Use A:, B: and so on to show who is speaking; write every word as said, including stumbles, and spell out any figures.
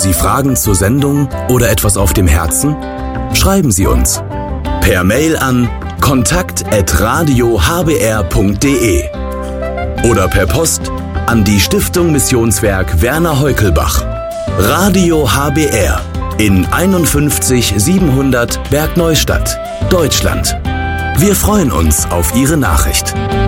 A: Sie Fragen zur Sendung oder etwas auf dem Herzen? Schreiben Sie uns per Mail an kontakt at radio h b r punkt d e oder per Post an die Stiftung Missionswerk Werner Heukelbach, Radio H B R in einundfünfzig siebenhundert Bergneustadt, Deutschland. Wir freuen uns auf Ihre Nachricht.